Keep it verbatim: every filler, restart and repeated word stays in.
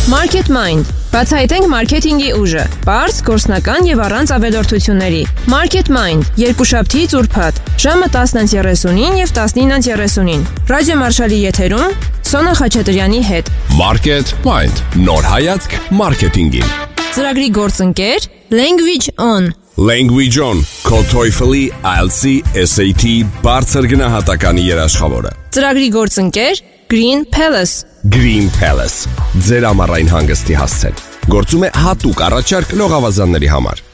Market Mind. Բացահայտենք մարքեթինգի ուժը, պարզ, գործնական եւ առանց ավելորդությունների։ Market Mind. Երկուշաբթի ծուրփաթ, ժամը տասն երեսունին եւ տասնինը երեսունին։ Ռադիո Մարշալի եթերում Սոնա Խաչատրյանի հետ։ Market Mind. Նոր հայացք մարքեթինգին։ Ծրագրի գործընկեր Language On. Language On. Քո TOEFL-ի, I E L T S-ի, S A T բարձր գնահատականի երաշխավորը։ Ծրագրի գործընկեր Green Palace. Green Palace. Ձեր ամառային հանգստի հասցեն։ Գործում է հատուկ առաջարկ լողավազանների համար։